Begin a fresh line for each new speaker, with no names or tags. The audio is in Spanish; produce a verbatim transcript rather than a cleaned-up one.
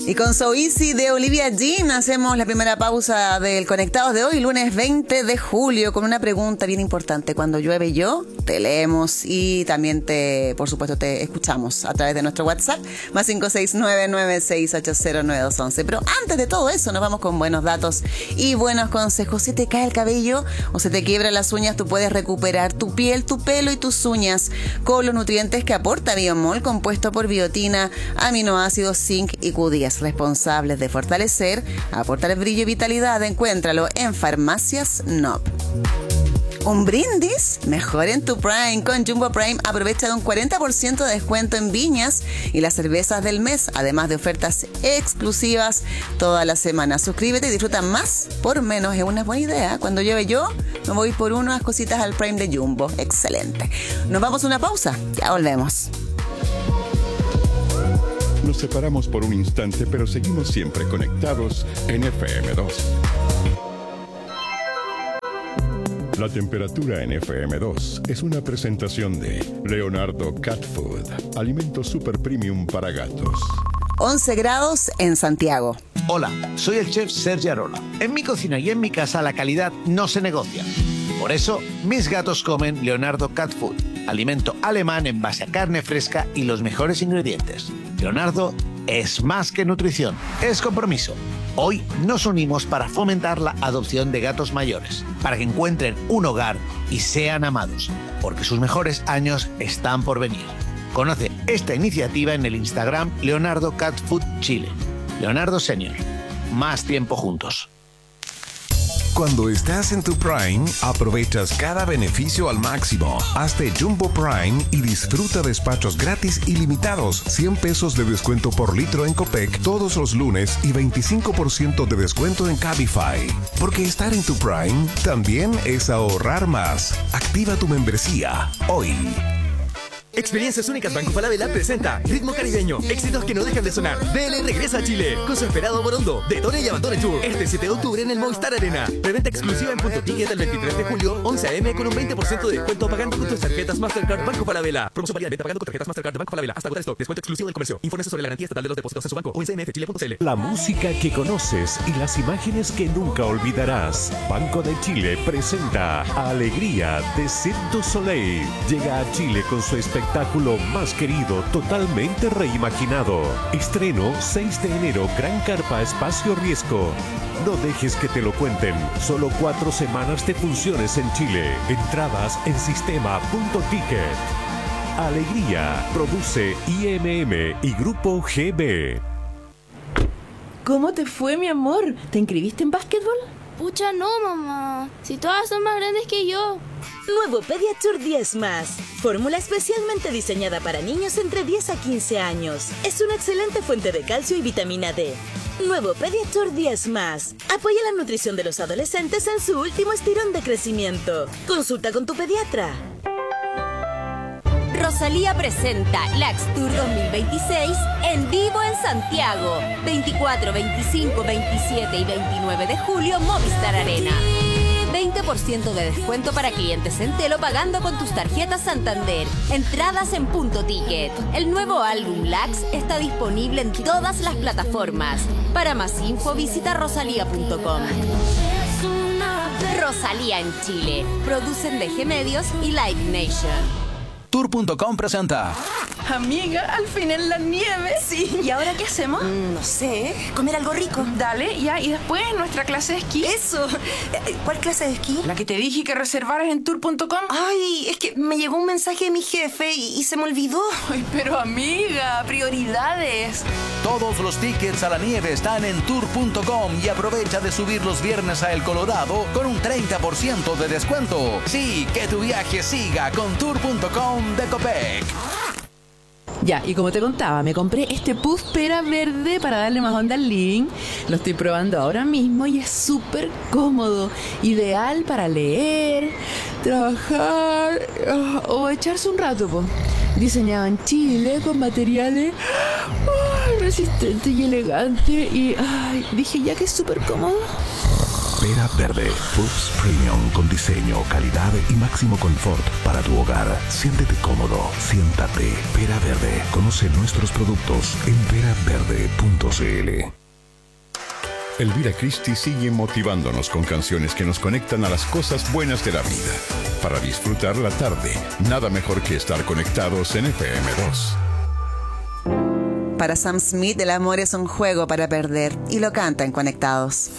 Y con So Easy de Olivia Dean hacemos la primera pausa del Conectados de hoy, lunes veinte de julio, con una pregunta bien importante. Cuando llueve yo, te leemos y también te, por supuesto, te escuchamos a través de nuestro WhatsApp, más cinco seis nueve, nueve seis ocho cero, nueve dos uno uno. Pero antes de todo eso, nos vamos con buenos datos y buenos consejos. Si te cae el cabello o se te quiebran las uñas, tú puedes recuperar tu piel, tu pelo y tus uñas con los nutrientes que aporta Biomol, compuesto por biotina, aminoácidos, zinc y Q diez. Responsables de fortalecer, aportar brillo y vitalidad. Encuéntralo en Farmacias N O P. Un brindis mejor en tu Prime. Con Jumbo Prime aprovecha de un cuarenta por ciento de descuento en viñas y las cervezas del mes, además de ofertas exclusivas toda la semana. Suscríbete y disfruta más por menos. Es una buena idea. Cuando llueve yo, me voy por unas cositas al Prime de Jumbo. Excelente. Nos vamos a una pausa. Ya volvemos.
Nos separamos por un instante, pero seguimos siempre conectados en F M dos. La temperatura en F M dos es una presentación de Leonardo Cat Food, alimento super premium para gatos.
once grados en Santiago.
Hola, soy el chef Sergio Arola. En mi cocina y en mi casa la calidad no se negocia. Por eso, mis gatos comen Leonardo Cat Food, alimento alemán en base a carne fresca y los mejores ingredientes. Leonardo es más que nutrición, es compromiso. Hoy nos unimos para fomentar la adopción de gatos mayores, para que encuentren un hogar y sean amados, porque sus mejores años están por venir. Conoce esta iniciativa en el Instagram Leonardo Cat Food Chile. Leonardo Senior. Más tiempo juntos.
Cuando estás en tu Prime, aprovechas cada beneficio al máximo. Hazte Jumbo Prime y disfruta despachos gratis ilimitados, cien pesos de descuento por litro en Copec todos los lunes y veinticinco por ciento de descuento en Cabify. Porque estar en tu Prime también es ahorrar más. Activa tu membresía hoy.
Experiencias Únicas Banco Falabella presenta Ritmo Caribeño, éxitos que no dejan de sonar. D L regresa a Chile con su esperado Borondo, Detone y Abandone Tour, este siete de octubre en el Movistar Arena. Preventa exclusiva en Punto Ticket el veintitrés de julio, once a eme, con un veinte por ciento de descuento pagando con tus tarjetas Mastercard Banco Falabella. Promoción válida en venta pagando con tarjetas Mastercard de Banco Falabella hasta agotar stock. Descuento exclusivo del comercio. Infórmese sobre la garantía estatal de los depósitos en su banco o en c m f chile punto c l.
La música que conoces y las imágenes que nunca olvidarás. Banco de Chile presenta Alegría de Cirque du Soleil. Llega a Chile con su espectáculo más querido, totalmente reimaginado. Estreno seis de enero, Gran Carpa Espacio Riesgo. No dejes que te lo cuenten. Solo cuatro semanas de funciones en Chile. Entradas en sistema punto ticket. Alegría. Produce I M M y Grupo G B.
¿Cómo te fue, mi amor? ¿Te inscribiste en básquetbol?
Pucha, no, mamá. Si todas son más grandes que yo.
Nuevo Pediatur diez más. Fórmula especialmente diseñada para niños entre diez a quince años. Es una excelente fuente de calcio y vitamina D. Nuevo Pediatur diez más. Apoya la nutrición de los adolescentes en su último estirón de crecimiento. Consulta con tu pediatra.
Rosalía presenta Lax Tour dos mil veintiséis en vivo en Santiago. veinticuatro, veinticinco, veintisiete y veintinueve de julio, Movistar Arena. veinte por ciento de descuento para clientes en Telo pagando con tus tarjetas Santander. Entradas en Punto Ticket. El nuevo álbum Lax está disponible en todas las plataformas. Para más info visita rosalía punto com. Rosalía en Chile. Producen D G Medios y Live Nation.
Tour punto com presenta.
Amiga, al fin en la nieve.
Sí. ¿Y ahora qué hacemos?
Mm, no sé. Comer algo rico.
Dale, ya. Y después nuestra clase de esquí.
Eso. ¿Cuál clase de esquí?
La que te dije que reservaras en tour punto com.
Ay, es que me llegó un mensaje de mi jefe y, y se me olvidó.
Ay, pero amiga, prioridades.
Todos los tickets a la nieve están en tour punto com y aprovecha de subir los viernes a El Colorado con un treinta por ciento de descuento. Sí, que tu viaje siga con tour punto com de Copec.
Ya, y como te contaba, me compré este puff pera verde para darle más onda al living. Lo estoy probando ahora mismo y es súper cómodo. Ideal para leer, trabajar uh, o echarse un rato, po. Diseñado en Chile con materiales uh, resistentes y elegantes. Y ay, dije ya que es súper cómodo.
Pera Verde. Puffs Premium con diseño, calidad y máximo confort para tu hogar. Siéntete cómodo, siéntate. Pera Verde. Conoce nuestros productos en pera verde punto c l.
Elvira Christie sigue motivándonos con canciones que nos conectan a las cosas buenas de la vida. Para disfrutar la tarde, nada mejor que estar conectados en F M dos.
Para Sam Smith, el amor es un juego para perder y lo canta en Conectados.